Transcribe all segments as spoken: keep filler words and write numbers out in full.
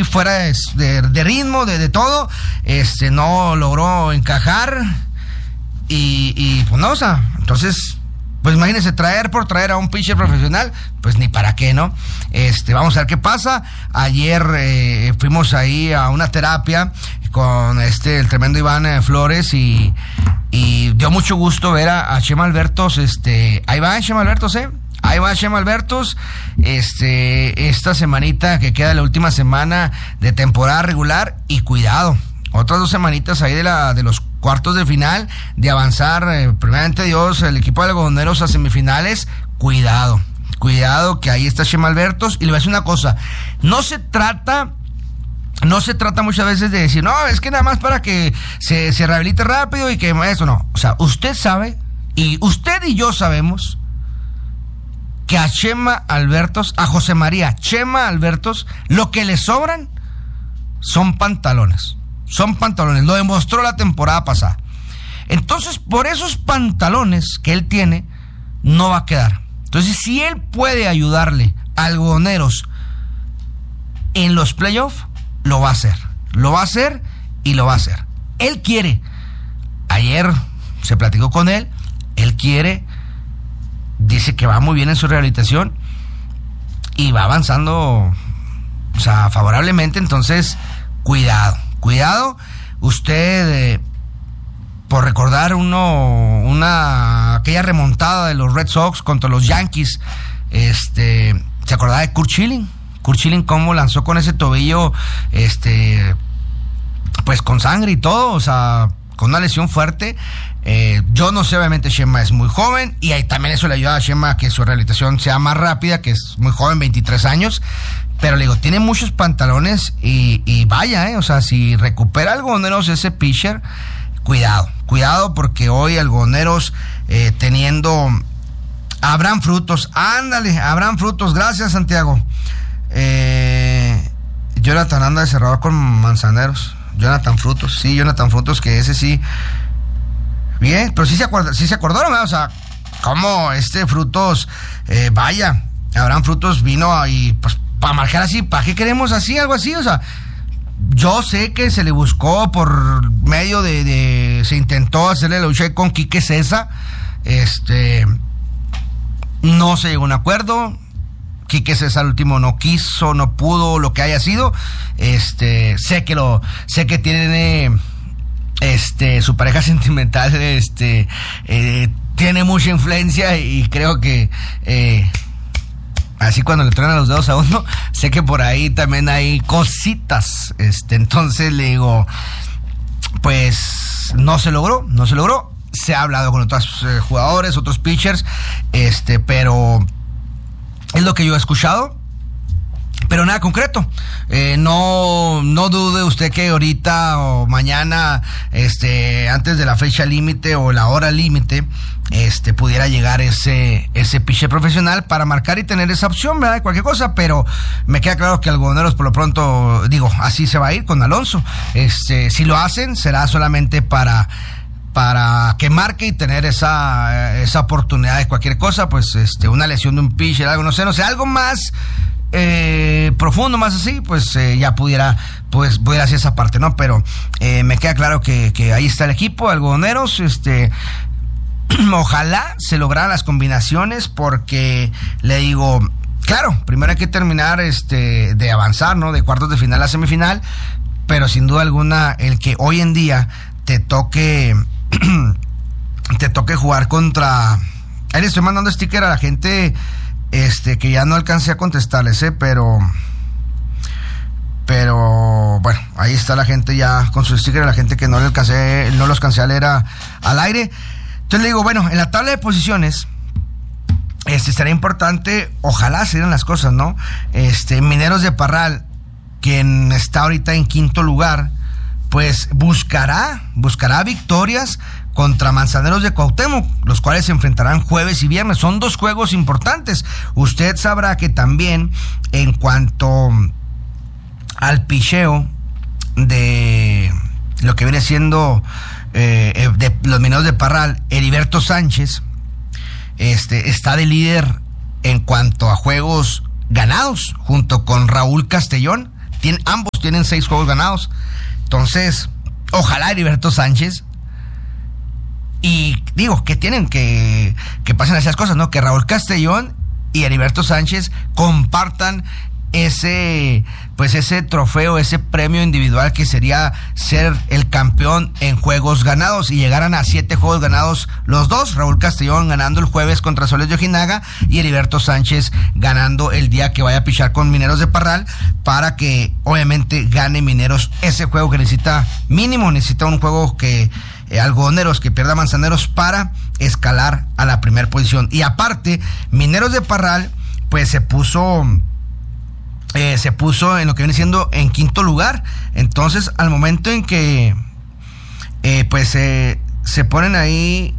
así fuera de, de, de ritmo, de, de todo, este, no logró encajar y, y pues no, o sea, entonces, pues imagínense, traer por traer a un pitcher profesional, pues ni para qué, ¿no? Este, vamos a ver qué pasa. Ayer eh, fuimos ahí a una terapia con este, el tremendo Iván eh, Flores y, y dio mucho gusto ver a, a Chema Albertos, este, ahí va Chema Albertos, ¿eh? Ahí va Chema Albertos, este, esta semanita que queda, la última semana de temporada regular, y cuidado, otras dos semanitas ahí de la de los cuartos de final, de avanzar, eh, primeramente Dios, el equipo de algodoneros a semifinales, cuidado, cuidado que ahí está Chema Albertos, y le voy a decir una cosa, no se trata... No se trata muchas veces de decir, no, es que nada más para que se, se rehabilite rápido y que eso, no. O sea, usted sabe, y usted y yo sabemos, que a Chema Albertos, a José María Chema Albertos, lo que le sobran son pantalones. Son pantalones. Lo demostró la temporada pasada. Entonces, por esos pantalones que él tiene, no va a quedar. Entonces, si él puede ayudarle a algodoneros en los playoffs, lo va a hacer. Lo va a hacer y lo va a hacer. Él quiere. Ayer se platicó con él. Él quiere. Dice que va muy bien en su rehabilitación y va avanzando, o sea, favorablemente. Entonces, cuidado, cuidado. Usted, eh, por recordar uno, una, aquella remontada de los Red Sox contra los Yankees, este, se acordaba de Curt Schilling. Curt Schilling cómo lanzó con ese tobillo, este, pues con sangre y todo, o sea, con una lesión fuerte. Eh, yo no sé, obviamente Chema es muy joven y ahí también eso le ayuda a Chema a que su rehabilitación sea más rápida, que es muy joven, veintitrés años, pero le digo, tiene muchos pantalones y, y vaya, eh, o sea, si recupera algodoneros ese pitcher, cuidado, cuidado porque hoy algodoneros eh, teniendo, habrán frutos, ándale, habrán frutos, gracias Santiago. Eh, Jonathan anda de cerrador con Manzaneros. Jonathan Frutos, sí, Jonathan Frutos, que ese sí. Bien, pero sí se acordaron, sí se acordaron, ¿verdad? O sea, como este Frutos, eh, vaya, Abraham Frutos vino y pues para marcar así, ¿para qué queremos así, algo así? O sea, yo sé que se le buscó por medio de, de se intentó hacerle la lucha con Quique César, este, no se llegó a un acuerdo. Quique César al último no quiso, no pudo, lo que haya sido. Este, sé que lo, sé que tiene, este, su pareja sentimental, este, eh, tiene mucha influencia y creo que, eh, así cuando le truenan los dedos a uno, sé que por ahí también hay cositas, este, entonces le digo, pues, no se logró, no se logró. Se ha hablado con otros eh, jugadores, otros pitchers, este, pero es lo que yo he escuchado, pero nada concreto. Eh, no, no dude usted que ahorita o mañana, este, antes de la fecha límite o la hora límite, este, pudiera llegar ese, ese pitcher profesional para marcar y tener esa opción, ¿verdad? De cualquier cosa, pero me queda claro que algodoneros por lo pronto, digo, así se va a ir con Alonso. Este, si lo hacen, será solamente para para que marque y tener esa esa oportunidad de cualquier cosa, pues este una lesión de un pitcher, algo, no sé, no sé, algo más eh, profundo, más así, pues eh, ya pudiera pues pudiera hacer esa parte, ¿no? Pero eh, me queda claro que, que ahí está el equipo, algodoneros, este ojalá se lograran las combinaciones, porque le digo, claro, primero hay que terminar este de avanzar, ¿no? De cuartos de final a semifinal, pero sin duda alguna el que hoy en día te toque te toque jugar contra... Ahí le estoy mandando sticker a la gente este que ya no alcancé a contestarles, ¿eh? pero pero bueno, ahí está la gente ya con su sticker, la gente que no le alcancé, no los alcancé a leer a, al aire. Entonces le digo, bueno, en la tabla de posiciones este estaría importante, ojalá se dieran las cosas, ¿no? Este Mineros de Parral, quien está ahorita en quinto lugar, pues buscará, buscará victorias contra Manzaneros de Cuauhtémoc, los cuales se enfrentarán jueves y viernes. Son dos juegos importantes. Usted sabrá que también en cuanto al picheo de lo que viene siendo eh, de los Mineros de Parral, Heriberto Sánchez este, está de líder en cuanto a juegos ganados, junto con Raúl Castellón. tienen, ambos tienen seis juegos ganados. Entonces, ojalá Heriberto Sánchez, y digo, que tienen que, que pasen esas cosas, ¿no? Que Raúl Castellón y Heriberto Sánchez compartan ese, pues ese trofeo, ese premio individual que sería ser el campeón en juegos ganados, y llegaran a siete juegos ganados los dos, Raúl Castellón ganando el jueves contra Soles de Ojinaga y Heriberto Sánchez ganando el día que vaya a pichar con Mineros de Parral, para que obviamente gane Mineros ese juego que necesita, mínimo necesita un juego que eh, Algodoneros, que pierda Manzaneros para escalar a la primera posición. Y aparte, Mineros de Parral pues se puso Eh, se puso en lo que viene siendo en quinto lugar. Entonces, al momento en que eh, pues eh, se ponen ahí,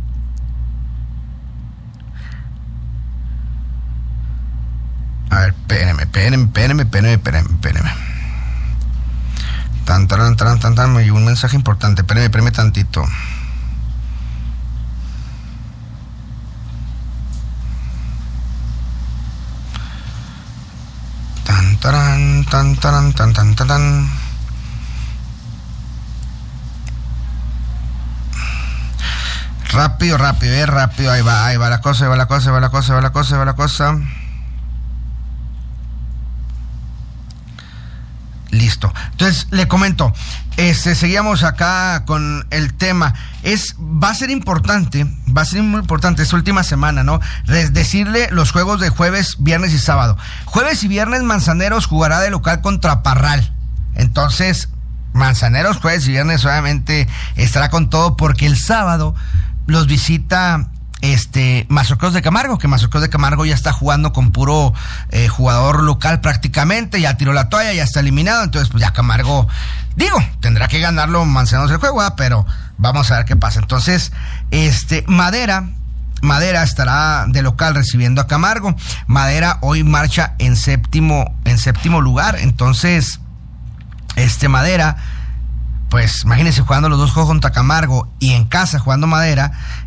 a ver, espérenme, espérenme, espérenme, espérenme, espérenme, espérenme. Tan, tan, tan, tan, tan, me llegó un mensaje importante. Espérenme, espérenme tantito. Tan, taran, tan, taran, tan, tan, tan, tan. Rápido, rápido, eh, rápido. Ahí va, ahí va la cosa, ahí va la cosa, ahí va la cosa, ahí va la cosa, ahí va la cosa. Listo. Entonces, le comento, este, seguíamos acá con el tema. Es, va a ser importante, va a ser muy importante esta última semana, ¿no? Res, decirle los juegos de jueves, viernes y sábado. Jueves y viernes, Manzaneros jugará de local contra Parral. Entonces, Manzaneros jueves y viernes obviamente estará con todo, porque el sábado los visita Este, Mazorqueros de Camargo, que Mazorqueros de Camargo ya está jugando con puro eh, jugador local prácticamente, ya tiró la toalla, ya está eliminado. Entonces pues ya Camargo, digo, tendrá que ganarlo Manzaneros el juego, ¿eh? Pero vamos a ver qué pasa. Entonces, este, Madera Madera estará de local recibiendo a Camargo. Madera hoy marcha en séptimo, en séptimo lugar. Entonces, este Madera, pues imagínense, jugando los dos juegos contra Camargo y en casa jugando Madera,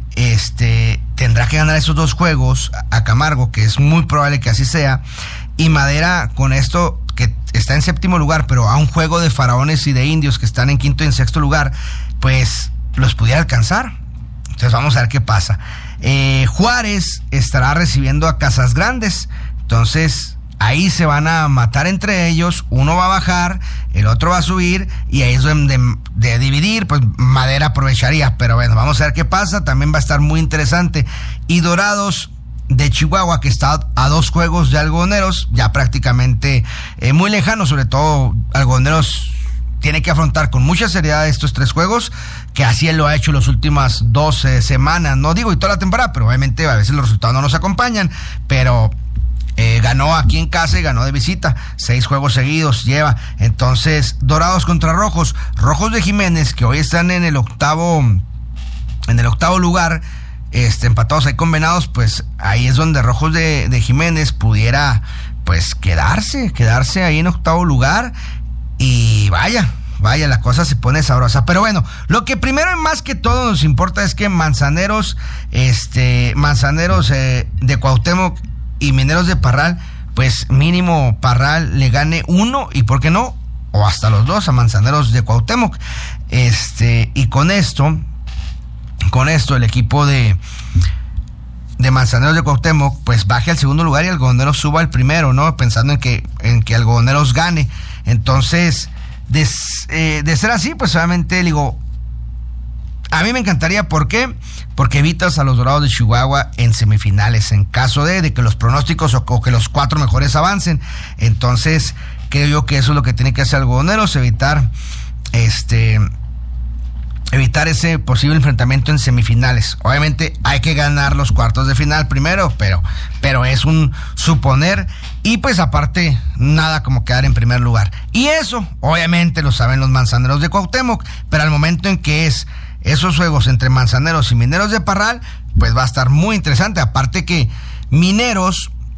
este tendrá que ganar esos dos juegos a Camargo, que es muy probable que así sea, y Madera con esto, que está en séptimo lugar, pero a un juego de Faraones y de Indios, que están en quinto y en sexto lugar, pues los pudiera alcanzar. Entonces vamos a ver qué pasa. eh, Juárez estará recibiendo a Casas Grandes. Entonces ahí se van a matar entre ellos, uno va a bajar, el otro va a subir, y ahí es de, de, de dividir, pues Madera aprovecharía. Pero bueno, vamos a ver qué pasa, también va a estar muy interesante. Y Dorados de Chihuahua, que está a dos juegos de Algodoneros, ya prácticamente eh, muy lejano, sobre todo Algodoneros tiene que afrontar con mucha seriedad estos tres juegos, que así él lo ha hecho las últimas doce semanas, no digo y toda la temporada, pero obviamente a veces los resultados no nos acompañan, pero Eh, ganó aquí en casa y ganó de visita, seis juegos seguidos lleva. Entonces, Dorados contra Rojos, Rojos de Jiménez, que hoy están en el octavo, en el octavo lugar, este, empatados ahí con Venados, pues ahí es donde Rojos de, de Jiménez pudiera, pues quedarse, quedarse ahí en octavo lugar, y vaya, vaya, la cosa se pone sabrosa. Pero bueno, lo que primero y más que todo nos importa es que Manzaneros, este, Manzaneros eh, de Cuauhtémoc y Mineros de Parral, pues mínimo Parral le gane uno, y por qué no, o hasta los dos a Manzaneros de Cuauhtémoc. Este, y con esto, con esto el equipo de de Manzaneros de Cuauhtémoc pues baje al segundo lugar y Algodoneros suba al primero, ¿no? Pensando en que en que Algodoneros gane. Entonces, de, eh, de ser así, pues obviamente digo, a mí me encantaría. ¿Por qué? Porque evitas a los Dorados de Chihuahua en semifinales, en caso de, de que los pronósticos o, o que los cuatro mejores avancen. Entonces, creo yo que eso es lo que tiene que hacer Algodoneros, evitar este evitar ese posible enfrentamiento en semifinales. Obviamente hay que ganar los cuartos de final primero, pero, pero es un suponer, y pues aparte, nada como quedar en primer lugar. Y eso, obviamente, lo saben los Manzaneros de Cuauhtémoc, pero al momento en que es esos juegos entre Manzaneros y Mineros de Parral, pues va a estar muy interesante. Aparte que Mineros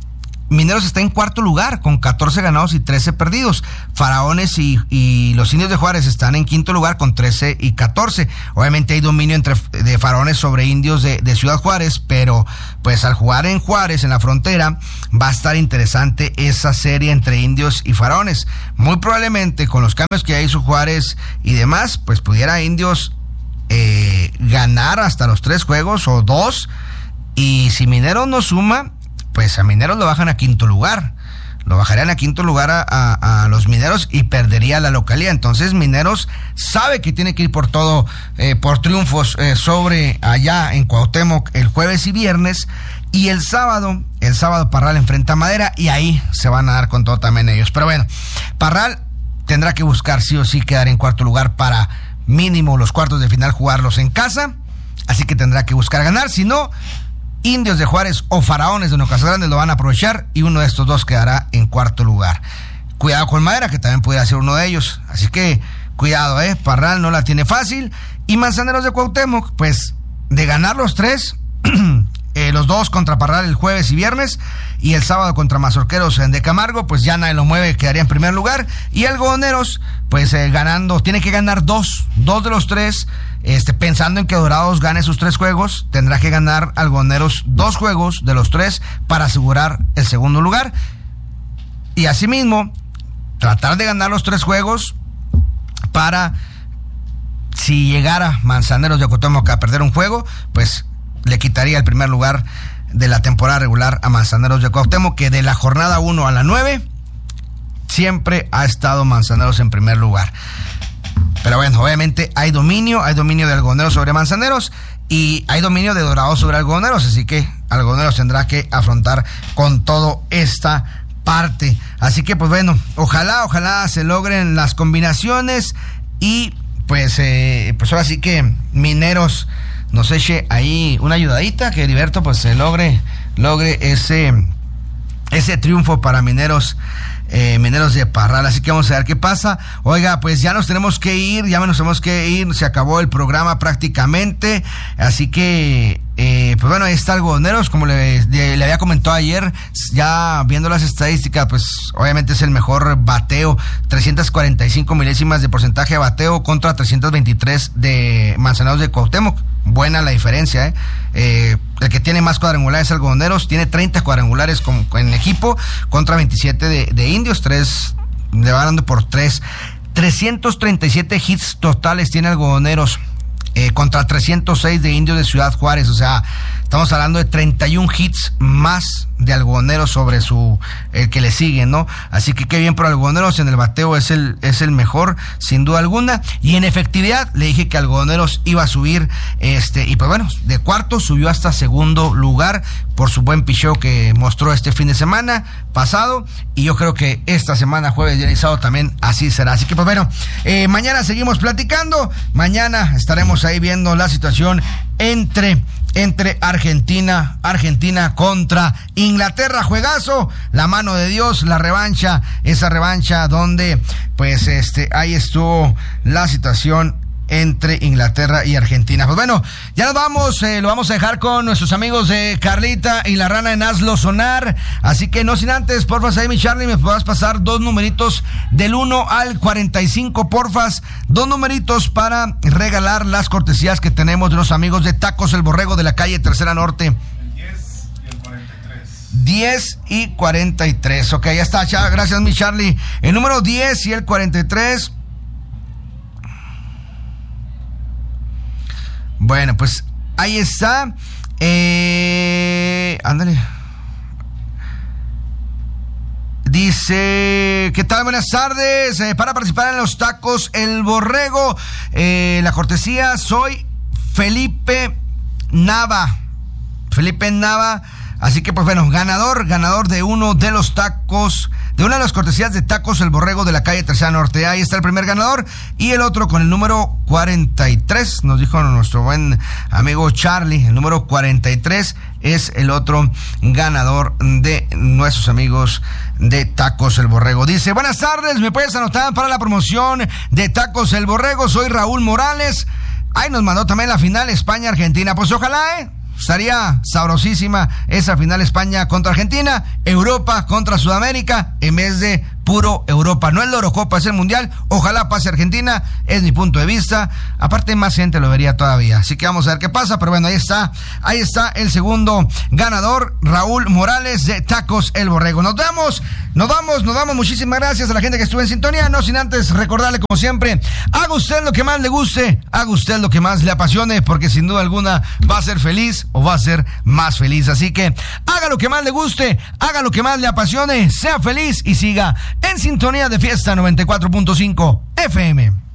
Mineros está en cuarto lugar con catorce ganados y trece perdidos. Faraones y, y los Indios de Juárez están en quinto lugar con trece y catorce. Obviamente hay dominio entre de Faraones sobre Indios de, de Ciudad Juárez, pero pues al jugar en Juárez, en la frontera, va a estar interesante esa serie entre Indios y Faraones. Muy probablemente con los cambios que hizo Juárez y demás, pues pudiera Indios eh, ganar hasta los tres juegos o dos, y si Mineros no suma, pues a Mineros lo bajan a quinto lugar, lo bajarían a quinto lugar a, a, a los Mineros y perdería la localía. Entonces Mineros sabe que tiene que ir por todo, eh, por triunfos eh, sobre allá en Cuauhtémoc el jueves y viernes, y el sábado, el sábado Parral enfrenta a Madera y ahí se van a dar con todo también ellos. Pero bueno, Parral tendrá que buscar sí o sí quedar en cuarto lugar para mínimo los cuartos de final jugarlos en casa, así que tendrá que buscar ganar, si no, Indios de Juárez o Faraones de Nocasas Grandes lo van a aprovechar y uno de estos dos quedará en cuarto lugar. Cuidado con Madera, que también pudiera ser uno de ellos. Así que cuidado, eh. Parral no la tiene fácil. Y Manzaneros de Cuauhtémoc, pues de ganar los tres, eh, los dos contra Parral el jueves y viernes, y el sábado contra Mazorqueros de Camargo, pues ya nadie lo mueve, quedaría en primer lugar. Y Algodoneros, pues eh, ganando, tiene que ganar dos, dos de los tres. Este, pensando en que Dorados gane sus tres juegos, tendrá que ganar Algodoneros dos juegos de los tres para asegurar el segundo lugar. Y asimismo, tratar de ganar los tres juegos para, si llegara Manzaneros de Cuauhtémoc a perder un juego, pues le quitaría el primer lugar de la temporada regular a Manzaneros de Cuauhtémoc, que de la jornada uno a la nueve siempre ha estado Manzaneros en primer lugar. Pero bueno, obviamente hay dominio, hay dominio de Algodoneros sobre Manzaneros y hay dominio de Dorados sobre Algodoneros, así que Algodoneros tendrá que afrontar con todo esta parte. Así que pues bueno, ojalá, ojalá se logren las combinaciones y pues, eh, pues ahora sí que Mineros nos eche ahí una ayudadita, que Heriberto pues se logre, logre ese, ese triunfo para Mineros. Eh, Mineros de Parral, así que vamos a ver qué pasa. Oiga, pues ya nos tenemos que ir, ya nos tenemos que ir, se acabó el programa prácticamente, así que eh, pues bueno, ahí está Algodoneros, como le, le, le había comentado ayer, ya viendo las estadísticas, pues obviamente es el mejor bateo, trescientas cuarenta y cinco milésimas de porcentaje de bateo contra trescientos veintitrés de Manzaneros de Cuauhtémoc. Buena la diferencia, ¿eh? Eh, el que tiene más cuadrangulares Algodoneros, tiene treinta cuadrangulares con, con equipo contra veintisiete de, de Indios, tres, le va dando por tres. trescientos treinta y siete hits totales tiene Algodoneros eh, contra trescientos seis de Indios de Ciudad Juárez, o sea, estamos hablando de treinta y un hits más de Algodoneros sobre su el que le sigue, ¿no? Así que qué bien por Algodoneros, en el bateo es el es el mejor sin duda alguna, y en efectividad le dije que Algodoneros iba a subir, este y pues bueno, de cuarto subió hasta segundo lugar por su buen picheo que mostró este fin de semana pasado, y yo creo que esta semana, jueves, viernes y sábado también así será. Así que pues bueno, eh, mañana seguimos platicando, mañana estaremos ahí viendo la situación entre entre Argentina, Argentina contra Inglaterra, juegazo, la mano de Dios, la revancha, esa revancha donde pues este ahí estuvo la situación entre Inglaterra y Argentina. Pues bueno, ya nos vamos, eh, lo vamos a dejar con nuestros amigos de Carlita y la Rana en Hazlo Sonar, así que no sin antes, porfas, ahí mi Charlie, me podrás pasar dos numeritos del uno al cuarenta y cinco, porfas, dos numeritos para regalar las cortesías que tenemos de los amigos de Tacos El Borrego de la calle Tercera Norte. diez y el cuarenta y tres. diez y cuarenta y tres, ok, ya está, ya, gracias mi Charlie. El número diez y el cuarenta y tres. Bueno, pues ahí está. Eh, ándale. Dice, ¿qué tal? Buenas tardes. Eh, para participar en los Tacos El Borrego, eh, la cortesía, soy Felipe Nava. Felipe Nava. Así que pues bueno, ganador, ganador de uno de los tacos, de una de las cortesías de Tacos El Borrego de la calle Tercera Norte. Ahí está el primer ganador, y el otro con el número cuarenta y tres, nos dijo nuestro buen amigo Charlie, el número cuarenta y tres es el otro ganador de nuestros amigos de Tacos El Borrego. Dice, buenas tardes, ¿me puedes anotar para la promoción de Tacos El Borrego? Soy Raúl Morales. Ahí nos mandó también la final España-Argentina, pues ojalá, eh estaría sabrosísima esa final España contra Argentina, Europa contra Sudamérica, en vez de puro Europa. No es la Eurocopa, es el Mundial. Ojalá pase Argentina, es mi punto de vista. Aparte, más gente lo vería todavía. Así que vamos a ver qué pasa. Pero bueno, ahí está, ahí está el segundo ganador, Raúl Morales de Tacos El Borrego. Nos vamos, nos vamos, nos vamos. Muchísimas gracias a la gente que estuvo en sintonía. No sin antes recordarle, como siempre, haga usted lo que más le guste, haga usted lo que más le apasione, porque sin duda alguna va a ser feliz o va a ser más feliz. Así que haga lo que más le guste, haga lo que más le apasione, sea feliz y siga en sintonía de Fiesta noventa y cuatro punto cinco F M.